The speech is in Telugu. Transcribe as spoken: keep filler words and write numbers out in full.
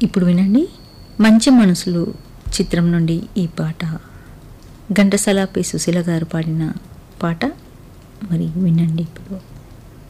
ఇప్పుడు వినండి, మంచి మనసులు చిత్రం నుండి ఈ పాట. ఘంటసాల పి సుశీల గారు పాడిన పాట. మరి వినండి ఇప్పుడు.